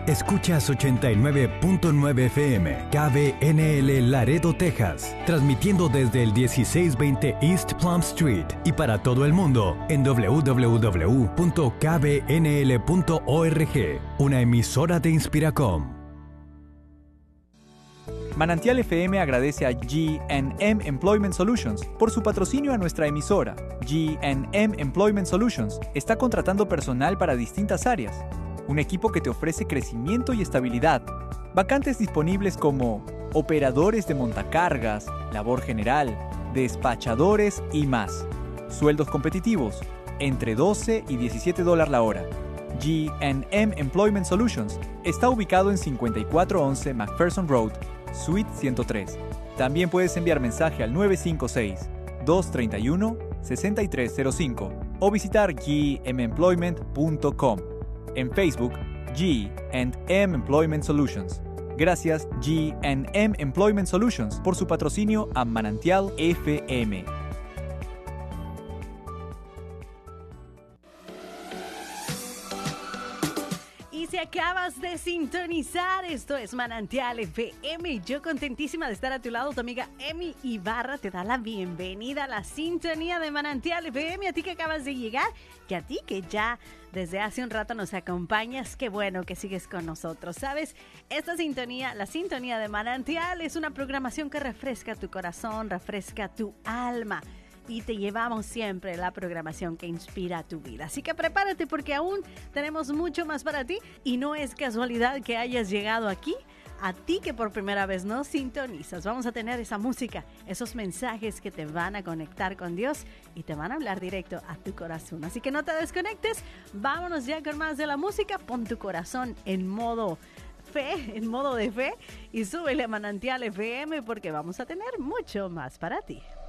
Escuchas 89.9 FM, KBNL Laredo, Texas, transmitiendo desde el 1620 East Plum Street y para todo el mundo en www.kbnl.org, una emisora de Inspiracom. Manantial FM agradece a G&M Employment Solutions por su patrocinio a nuestra emisora. G&M Employment Solutions está contratando personal para distintas áreas. Un equipo que te ofrece crecimiento y estabilidad. Vacantes disponibles como operadores de montacargas, labor general, despachadores y más. Sueldos competitivos, entre $12 y $17 la hora. G&M Employment Solutions está ubicado en 5411 McPherson Road, Suite 103. También puedes enviar mensaje al 956-231-6305 o visitar gmemployment.com. En Facebook, G&M Employment Solutions. Gracias G&M Employment Solutions por su patrocinio a Manantial FM. Si acabas de sintonizar, esto es Manantial FM. Yo contentísima de estar a tu lado, tu amiga Emi Ibarra te da la bienvenida a la sintonía de Manantial FM. A ti que acabas de llegar, que a ti que ya desde hace un rato nos acompañas, qué bueno que sigues con nosotros. ¿Sabes? Esta sintonía, la sintonía de Manantial, es una programación que refresca tu corazón, refresca tu alma. Y te llevamos siempre la programación que inspira tu vida. Así que prepárate porque aún tenemos mucho más para ti. Y no es casualidad que hayas llegado aquí. A ti que por primera vez nos sintonizas. Vamos a tener esa música, esos mensajes que te van a conectar con Dios y te van a hablar directo a tu corazón. Así que no te desconectes. Vámonos ya con más de la música. Pon tu corazón en modo de fe. Y súbele a Manantial FM porque vamos a tener mucho más para ti.